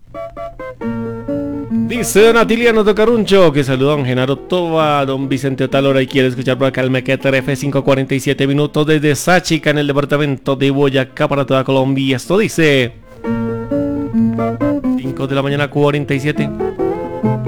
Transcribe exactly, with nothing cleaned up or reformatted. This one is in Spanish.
Dice don Atiliano Tocaruncho que saluda a don Genaro Toba, don Vicente Otalora y quiere escuchar por acá el Mequeter F cinco cuarenta y siete minutos desde Sáchica en el departamento de Boyacá para toda Colombia. Esto dice cinco de la mañana cuarenta y siete.